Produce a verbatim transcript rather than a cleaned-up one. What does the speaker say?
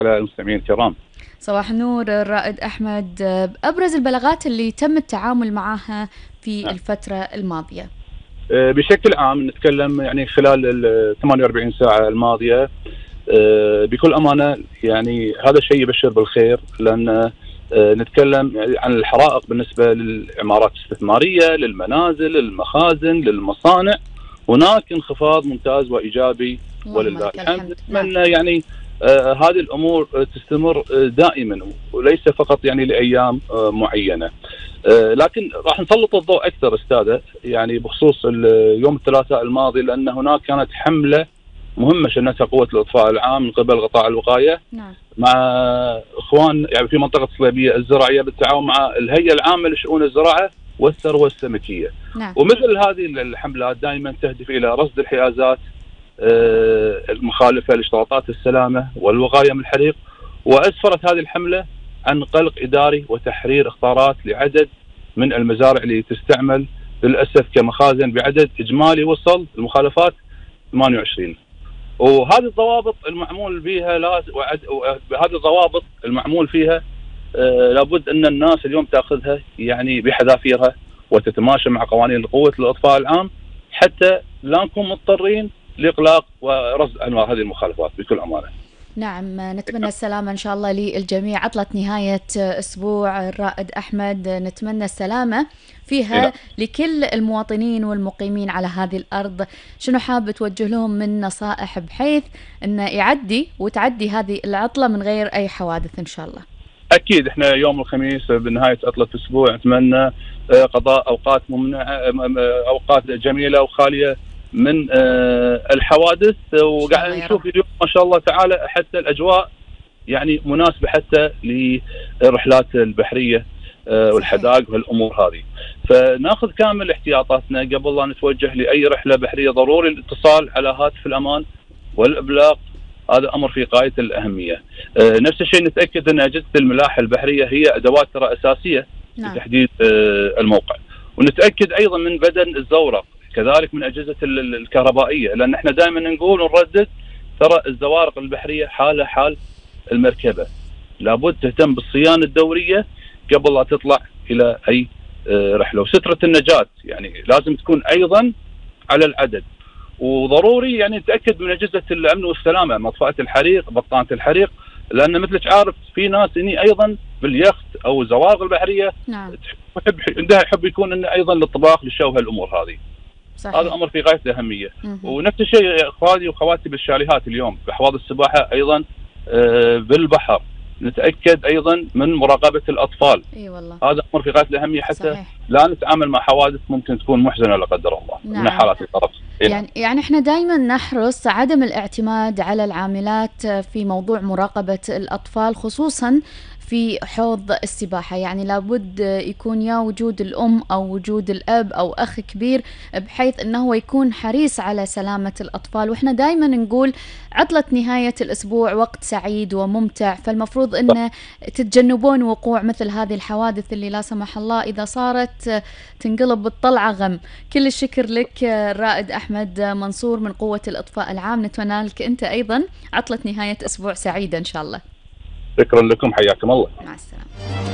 على المستمعين الكرام. صباح النور الرائد أحمد، أبرز البلاغات اللي تم التعامل معها في نعم. الفترة الماضية. آه، بشكل عام نتكلم يعني خلال ال ثمانية وأربعين ساعة الماضية، آه، بكل أمانة يعني هذا الشيء يبشر بالخير، لأن آه، نتكلم عن الحرائق بالنسبة للعمارات الاستثمارية، للمنازل، للمخازن، للمصانع. هناك انخفاض ممتاز وإيجابي اللهم ولله لك الحمد. الحمد. نعم. نتمنى يعني آه هذه الامور آه تستمر آه دائما، وليس فقط يعني لايام آه معينه. آه لكن راح نسلط الضوء اكثر استاذه يعني بخصوص يوم الثلاثاء الماضي، لان هناك كانت حمله مهمه شنتها قوه الاطفاء العام من قبل قطاع الوقايه نعم. مع اخوان يعني في منطقه صليبيه الزراعيه بالتعاون مع الهيئه العامه لشؤون الزراعه والثروه السمكيه. نعم. ومثل هذه الحملات دائما تهدف الى رصد الحيازات المخالفه لاشتراطات السلامه والوقايه من الحريق. واسفرت هذه الحمله عن قلق اداري وتحرير اخطارات لعدد من المزارع اللي تستعمل للاسف كمخازن بعدد اجمالي وصل المخالفات ثمانية وعشرين. وهذه الضوابط المعمول بها لازم وهذه الضوابط المعمول فيها آه لابد ان الناس اليوم تاخذها يعني بحذافيرها وتتماشى مع قوانين قوه الاطفاء العام، حتى لا نكون مضطرين لاغلاق ورصد انواع هذه المخالفات بكل امانه. نعم، نتمنى السلامة إن شاء الله للجميع. عطلة نهاية أسبوع الرائد أحمد، نتمنى السلامة فيها نعم. لكل المواطنين والمقيمين على هذه الأرض. شنو حاب توجه لهم من نصائح بحيث أنه يعدي وتعدي هذه العطلة من غير أي حوادث إن شاء الله؟ اكيد احنا يوم الخميس بنهايه عطله اسبوع نتمنى قضاء اوقات ممنعه، اوقات جميله وخاليه من الحوادث. وقاعد نشوف اليوم ما شاء الله تعالى حتى الاجواء يعني مناسبه حتى للرحلات البحريه والحدائق والامور هذه. فناخذ كامل احتياطاتنا قبل لا نتوجه لاي رحله بحريه. ضروري الاتصال على هاتف الامان والابلاغ، هذا امر في غايه الاهميه. آه نفس الشيء نتاكد ان اجهزه الملاحه البحريه هي ادوات ترى اساسيه نعم. لتحديد آه الموقع. ونتاكد ايضا من بدن الزورق، كذلك من اجهزه الكهربائيه، لان احنا دائما نقول ونردد ترى الزوارق البحريه حاله حال المركبه، لابد تهتم بالصيانه الدوريه قبل لا تطلع الى اي آه رحله. وستره النجاه يعني لازم تكون ايضا على العدد. وضروري يعني نتاكد من اجهزه الامن والسلامه، مطفاه الحريق، بطانه الحريق، لان مثلك عارف في ناس اني ايضا باليخت او الزوارق البحريه نعم. تحب عندها حب يكون انه ايضا للطباخ للشوي هالامور هذه. صحيح. هذا امر في غايه الاهميه. مه. ونفس الشيء اخواني واخواتي بالشاليهات اليوم بحواض السباحه ايضا آه بالبحر، نتاكد ايضا من مراقبه الاطفال. اي والله. هذا امر في غايه الاهميه حتى صحيح. لا نتعامل مع حوادث ممكن تكون محزنه لا قدر الله. نعم. من حالات الطرف. يعني يعني احنا دائما نحرص عدم الاعتماد على العاملات في موضوع مراقبة الأطفال، خصوصا في حوض السباحة. يعني لابد يكون يا وجود الأم أو وجود الأب أو أخ كبير، بحيث أنه يكون حريص على سلامة الأطفال. وإحنا دايما نقول عطلة نهاية الأسبوع وقت سعيد وممتع، فالمفروض أن تتجنبون وقوع مثل هذه الحوادث اللي لا سمح الله إذا صارت تنقلب بالطلعة غم. كل الشكر لك الرائد أحمد منصور من قوة الإطفاء العام. نتمنى لك أنت أيضا عطلة نهاية أسبوع سعيدة إن شاء الله. شكرا لكم، حياكم الله. مع السلامة.